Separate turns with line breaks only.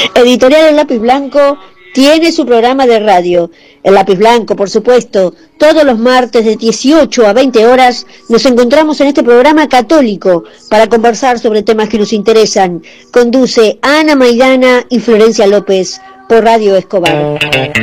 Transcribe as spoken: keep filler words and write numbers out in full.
Editorial El Lápiz Blanco tiene su programa de radio. El Lápiz Blanco, por supuesto, todos los martes de dieciocho a veinte horas nos encontramos en este programa católico para conversar sobre temas que nos interesan. Conduce Ana Maidana y Florencia López por Radio Escobar.